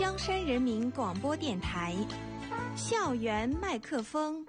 江山人民广播电台校园麦克风。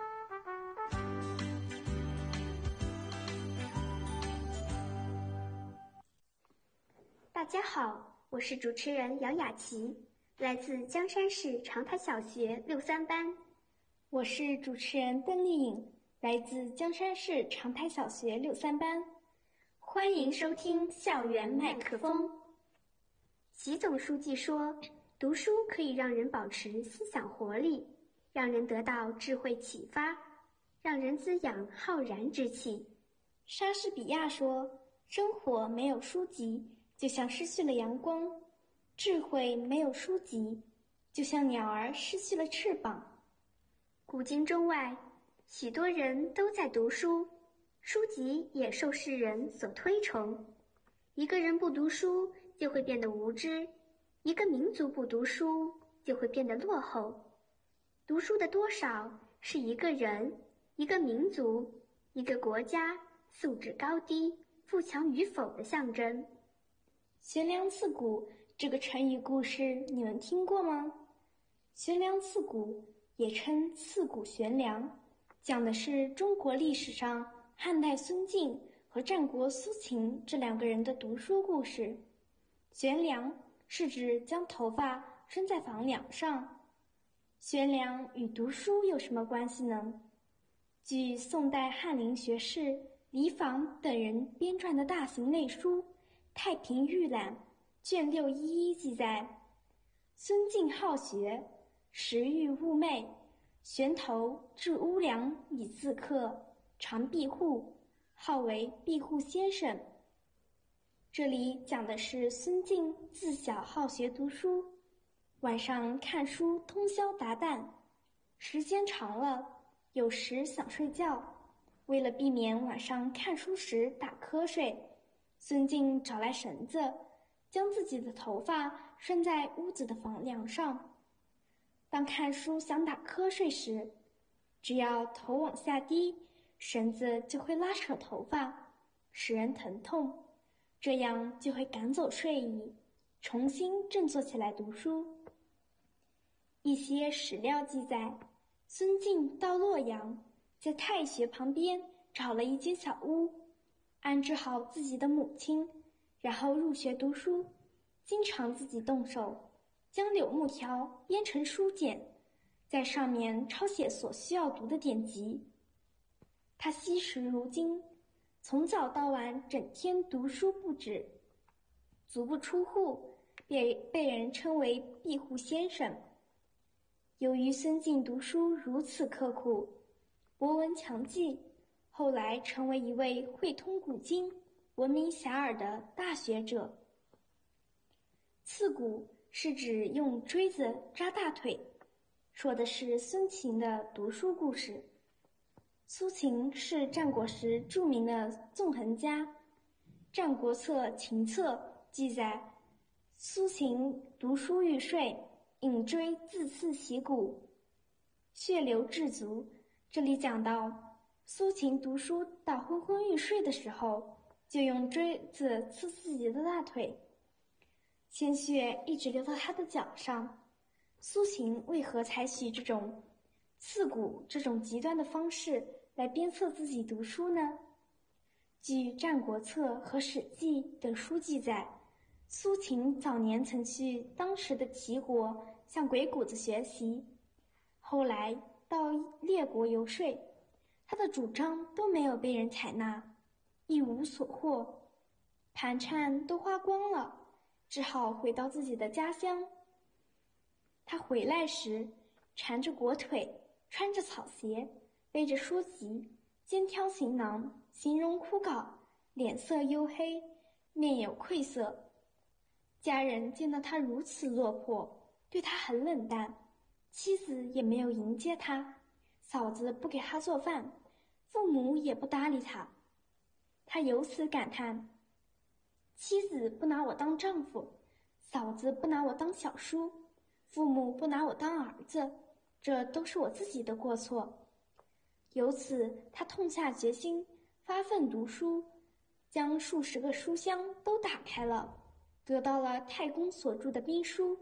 大家好，我是主持人姚雅琪，来自江山市长台小学63班。 我是主持人邓丽颖，来自江山市长台小学63班。 欢迎收听校园麦克风。习总书记说，读书可以让人保持思想活力，让人得到智慧启发，让人滋养浩然之气。 莎士比亚说，生活没有书籍就像失去了阳光，智慧没有书籍就像鸟儿失去了翅膀。 古今中外，许多人都在读书，书籍也受世人所推崇。一个人不读书就会变得无知，一个民族不读书就会变得落后。读书的多少是一个人、一个民族、一个国家素质高低、富强与否的象征。 悬梁刺股这个成语故事你们听过吗？悬梁刺股也称刺股悬梁，讲的是中国历史上汉代孙敬和战国苏秦这两个人的读书故事。悬梁是指将头发拴在房梁上。悬梁与读书有什么关系呢？据宋代翰林学士李昉等人编撰的大型类书《太平御览》卷611记载，孙敬好学，时欲寤寐，悬头至屋梁以自客，常闭户，号为闭户先生。这里讲的是孙敬自小好学读书，晚上看书通宵达旦，时间长了，有时想睡觉，为了避免晚上看书时打瞌睡，孙敬找来绳子，将自己的头发拴在屋子的房梁上。当看书想打瞌睡时，只要头往下低，绳子就会拉扯头发，使人疼痛，这样就会赶走睡意，重新振作起来读书。一些史料记载，孙敬到洛阳，在太学旁边找了一间小屋，安置好自己的母亲，然后入学读书，经常自己动手，将柳木条编成书简，在上面抄写所需要读的典籍。他惜时如金，从早到晚整天读书不止，足不出户，被人称为闭户先生。由于孙敬读书如此刻苦，博闻强记，后来成为一位会通古今、闻名遐迩的大学者。刺股是指用锥子扎大腿，说的是孙秦的读书故事。苏秦是战国时著名的纵横家，《战国策·秦策》记载，苏秦读书欲睡，引锥自刺其骨，血流至足。这里讲到苏秦读书到昏昏欲睡的时候，就用锥子刺自己的大腿，鲜血一直流到他的脚上。苏秦为何采取这种刺骨这种极端的方式来鞭策自己读书呢？据《战国策》和《史记》等书记载，苏秦早年曾去当时的齐国向鬼谷子学习，后来到列国游说，他的主张都没有被人采纳，一无所获，盘缠都花光了，只好回到自己的家乡。他回来时，缠着裹腿，穿着草鞋，背着书籍，肩挑行囊，形容枯槁，脸色黝黑，面有愧色。家人见到他如此落魄，对他很冷淡，妻子也没有迎接他，嫂子不给他做饭，父母也不搭理他。他由此感叹，妻子不拿我当丈夫，嫂子不拿我当小叔，父母不拿我当儿子，这都是我自己的过错。由此他痛下决心，发奋读书，将数十个书箱都打开了，得到了太公所著的兵书，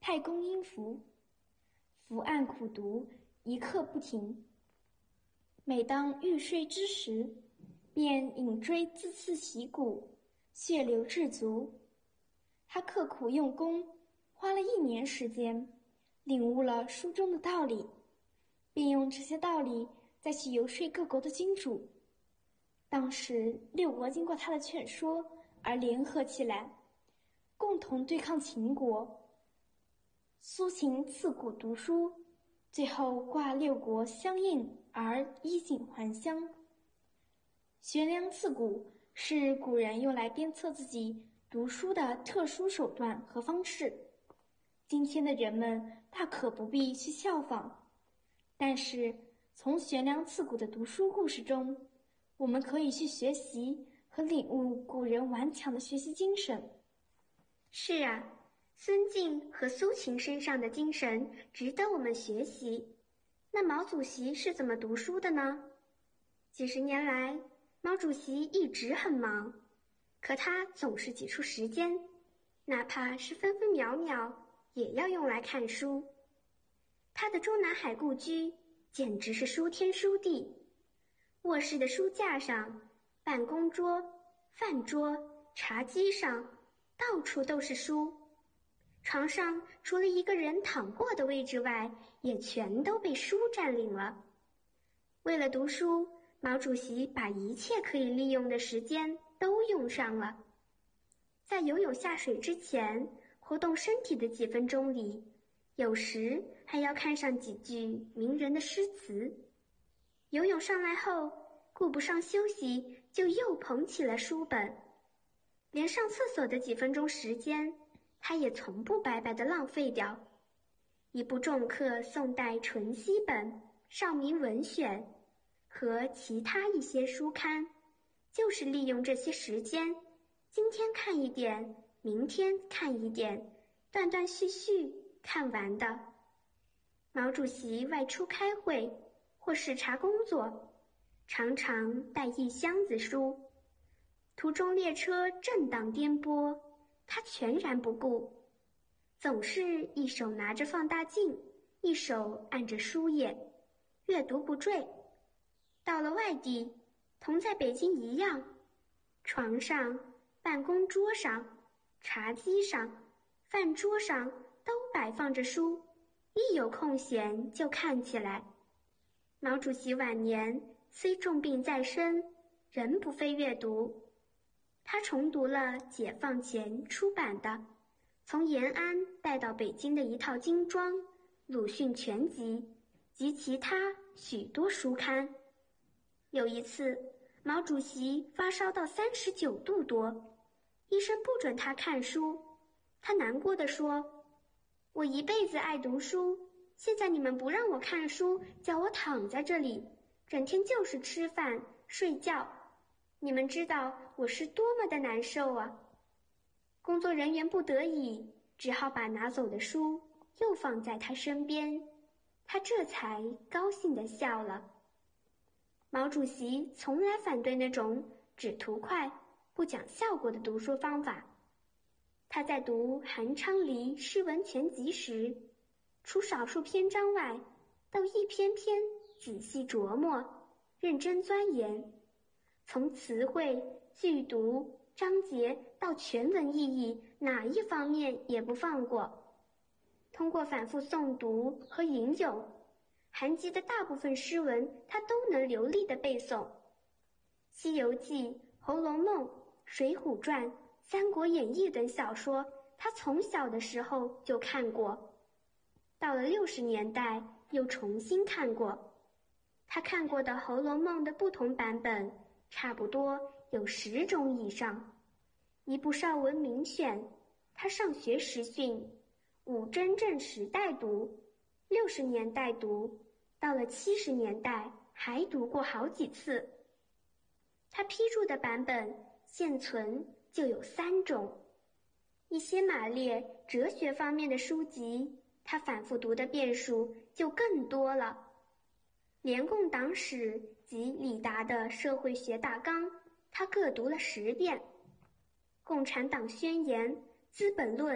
太公阴符，伏案苦读，一刻不停。每当欲睡之时，便引锥自刺脊骨，血流至足。他刻苦用功，花了1年时间，领悟了书中的道理，并用这些道理再去游说各国的君主。当时6国经过他的劝说而联合起来，共同对抗秦国。苏秦刺骨读书，最后挂6国相应而衣锦还乡。悬梁刺股是古人用来鞭策自己读书的特殊手段和方式，今天的人们大可不必去效仿。但是从悬梁刺股的读书故事中，我们可以去学习和领悟古人顽强的学习精神。 是啊，孙敬和苏秦身上的精神值得我们学习。那毛主席是怎么读书的呢？几十年来，毛主席一直很忙，可他总是挤出时间，哪怕是分分秒秒，也要用来看书。他的中南海故居简直是书天书地，卧室的书架上、办公桌、饭桌、茶几上，到处都是书。床上除了一个人躺过的位置外，也全都被书占领了。为了读书，毛主席把一切可以利用的时间都用上了。在游泳下水之前，活动身体的几分钟里，有时还要看上几句名人的诗词。游泳上来后，顾不上休息，就又捧起了书本。连上厕所的几分钟时间，他也从不白白地浪费掉。一部重刻宋代纯熙本《少民文选》和其他一些书刊，就是利用这些时间，今天看一点，明天看一点，断断续续看完的。毛主席外出开会或视察工作，常常带一箱子书，途中列车震荡颠簸，他全然不顾，总是一手拿着放大镜，一手按着书页，阅读不坠。到了外地，同在北京一样，床上、办公桌上、茶几上、饭桌上都摆放着书，一有空闲就看起来。毛主席晚年虽重病在身，仍不废阅读。他重读了解放前出版的从延安带到北京的一套精装《鲁迅全集》及其他许多书刊。有一次，毛主席发烧到39度多，医生不准他看书。他难过地说：“我一辈子爱读书，现在你们不让我看书，叫我躺在这里，整天就是吃饭、睡觉。你们知道我是多么的难受啊！”工作人员不得已，只好把拿走的书又放在他身边，他这才高兴地笑了。毛主席从来反对那种只图快不讲效果的读书方法。他在读韩昌黎诗文全集时，除少数篇章外，都一篇篇仔细琢磨，认真钻研，从词汇、句读、章节到全文意义，哪一方面也不放过。通过反复诵读和吟咏，韩籍的大部分诗文他都能流利地背诵。《西游记》《红楼梦》《水浒传》《三国演义》等小说，他从小的时候就看过，到了60年代又重新看过。他看过的《红楼梦》的不同版本差不多有10种以上。一部少文名选，他上学时训，5真正时代读，60年代读，到了70年代还读过好几次。他批注的版本现存就有3种。一些马列哲学方面的书籍，他反复读的遍数就更多了。联共党史及李达的社会学大纲，他各读了10遍。共产党宣言、资本论、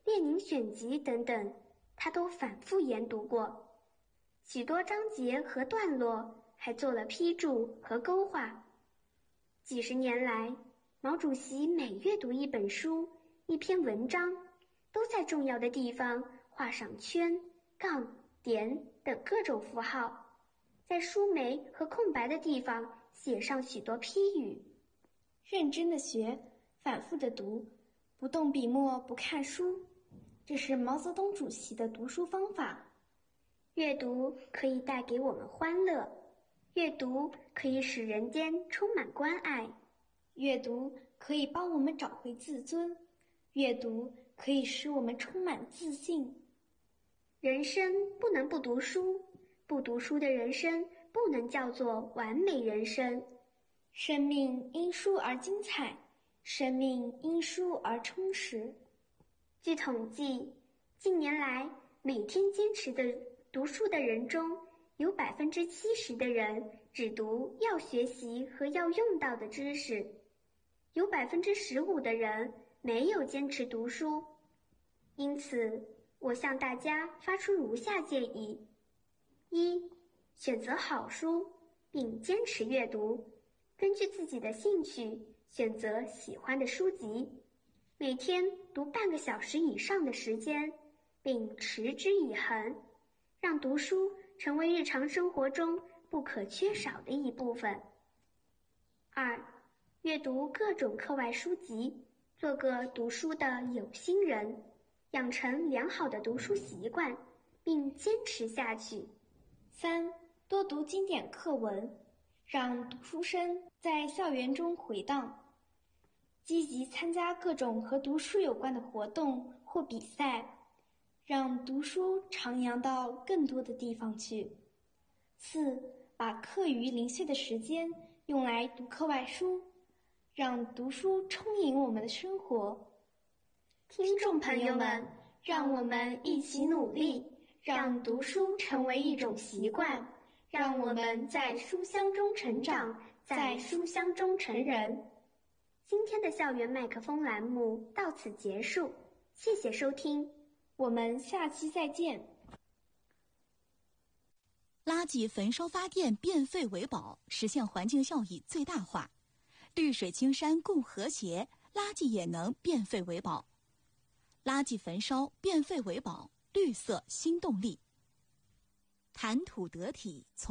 列宁选集等等，他都反复研读过。许多章节和段落还做了批注和勾画。几十年来，毛主席每阅读一本书、一篇文章，都在重要的地方画上圈、杠、点等各种符号，在书眉和空白的地方写上许多批语。 认真的学，反复的读，不动笔墨不看书，这是毛泽东主席的读书方法。 阅读可以带给我们欢乐，阅读可以使人间充满关爱， 阅读可以帮我们找回自尊，阅读可以使我们充满自信。 人生不能不读书，不读书的人生不能叫做完美人生。 生命因书而精彩，生命因书而充实。 据统计，近年来每天坚持的读书的人中，有70%的人只读要学习和要用到的知识，有15%的人没有坚持读书。因此，我向大家发出如下建议：一、选择好书，并坚持阅读，根据自己的兴趣选择喜欢的书籍，每天读半个小时以上的时间，并持之以恒，让读书成为日常生活中不可缺少的一部分。二、阅读各种课外书籍，做个读书的有心人，养成良好的读书习惯，并坚持下去。 三、多读经典课文，让读书声在校园中回荡。积极参加各种和读书有关的活动或比赛，让读书徜徉到更多的地方去。四、把课余零碎的时间用来读课外书，让读书充盈我们的生活。 听众朋友们，让我们一起努力，让读书成为一种习惯，让我们在书香中成长，在书香中成人。今天的校园麦克风栏目到此结束，谢谢收听， 我们下期再见。 垃圾焚烧发电变废为宝，实现环境效益最大化。绿水青山共和谐，垃圾也能变废为宝。垃圾焚烧变废为宝，绿色新动力。谈吐得体。